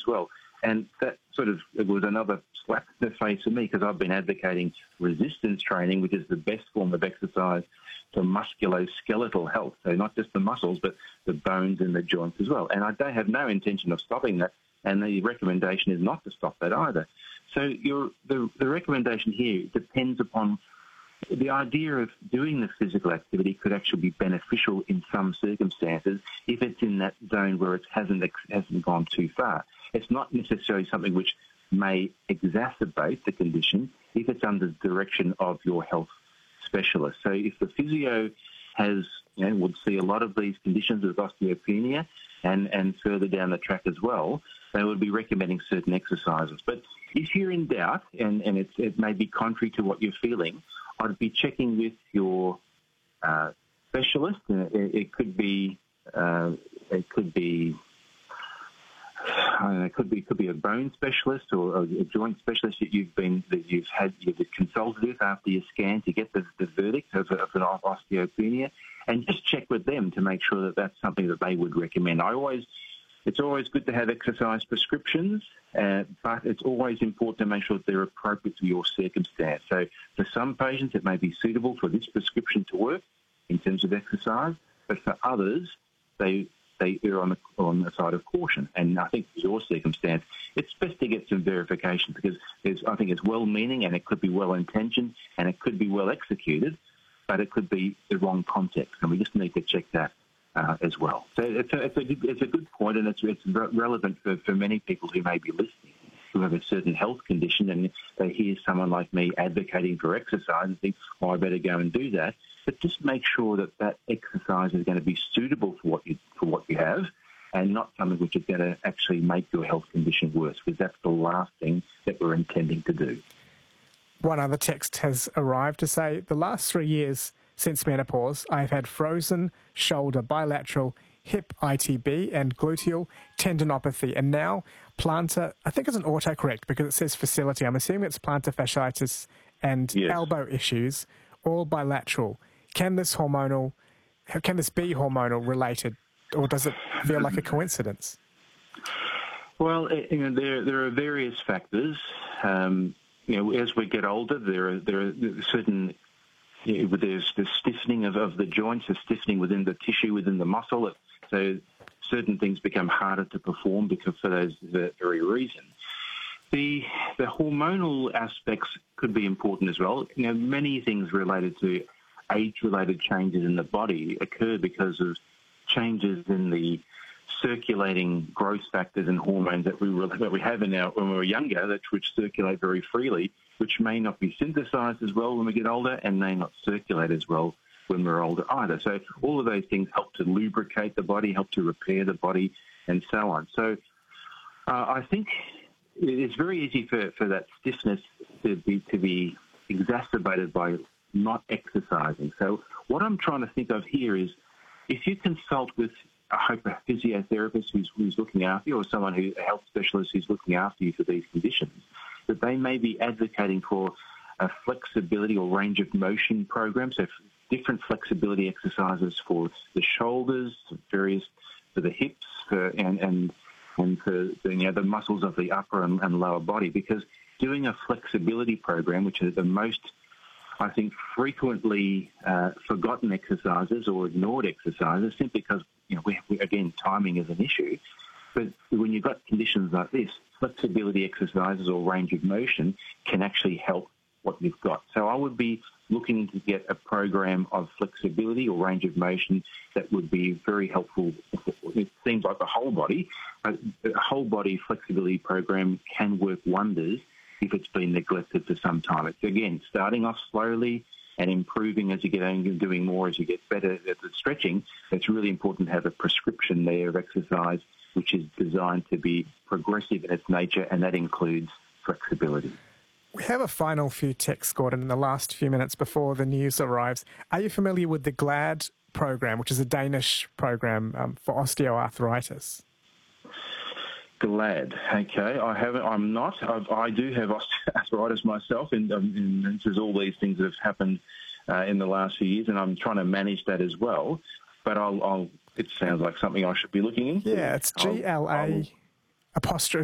as well. And that sort of was another slap in the face for me, because I've been advocating resistance training, which is the best form of exercise for musculoskeletal health. So not just the muscles, but the bones and the joints as well. And I have no intention of stopping that. And the recommendation is not to stop that either. So the recommendation here depends upon the idea of doing the physical activity could actually be beneficial in some circumstances if it's in that zone where it hasn't gone too far. It's not necessarily something which may exacerbate the condition if it's under the direction of your health specialist. So if the physio would see a lot of these conditions with osteopenia and further down the track as well, they would be recommending certain exercises. But if you're in doubt and it may be contrary to what you're feeling, I'd be checking with your specialist. It could be I don't know, it could be a bone specialist or a joint specialist that you've consulted with after your scan to get the verdict of an osteopenia, and just check with them to make sure that that's something that they would recommend. It's always good to have exercise prescriptions, but it's always important to make sure that they're appropriate to your circumstance. So for some patients, it may be suitable for this prescription to work in terms of exercise, but for others, they err on the side of caution. And I think for your circumstance, it's best to get some verification, because I think it's well-meaning and it could be well-intentioned and it could be well-executed, but it could be the wrong context, and we just need to check that as well. So it's a good point, and it's relevant for many people who may be listening, who have a certain health condition, and they hear someone like me advocating for exercise and think, oh, I better go and do that. But just make sure that exercise is going to be suitable for what you have, and not something which is going to actually make your health condition worse, because that's the last thing that we're intending to do. One other text has arrived to say, the last 3 years since menopause, I've had frozen shoulder bilateral hip ITB and gluteal tendinopathy, and now plantar, I think it's an autocorrect because it says facility. I'm assuming it's plantar fasciitis and elbow issues, all bilateral. Can this be hormonal related, or does it feel like a coincidence? Well, there are various factors. As we get older, there are certain. There's the stiffening of the joints, the stiffening within the tissue, within the muscle. So certain things become harder to perform because for those very reasons. The hormonal aspects could be important as well. Many things related to age-related changes in the body occur because of changes in the circulating growth factors and hormones that we have when we were younger, which circulate very freely, which may not be synthesized as well when we get older and may not circulate as well when we're older either. So all of those things help to lubricate the body, help to repair the body, and so on. So I think it's very easy for that stiffness to be exacerbated by not exercising. So what I'm trying to think of here is, if you consult with a physiotherapist who's looking after you, or a health specialist who's looking after you for these conditions, that they may be advocating for a flexibility or range of motion program, so different flexibility exercises for the shoulders, for the hips, and for the muscles of the upper and lower body. Because doing a flexibility program, which is the most, I think, frequently forgotten exercises or ignored exercises, simply because again, timing is an issue. But when you've got conditions like this, flexibility exercises or range of motion can actually help what you've got. So I would be looking to get a program of flexibility or range of motion that would be very helpful. It seems like the whole body. A whole body flexibility program can work wonders if it's been neglected for some time. It's, again, starting off slowly and improving as you get on and doing more as you get better at the stretching. It's really important to have a prescription there of exercise which is designed to be progressive in its nature, and that includes flexibility. We have a final few texts, Gordon, in the last few minutes before the news arrives. Are you familiar with the GLAD program, which is a Danish program for osteoarthritis? GLAD, okay. I haven't. I'm not. I do have osteoarthritis myself, and there's all these things that have happened in the last few years, and I'm trying to manage that as well. But it sounds like something I should be looking into. Yeah, it's GLA apostrophe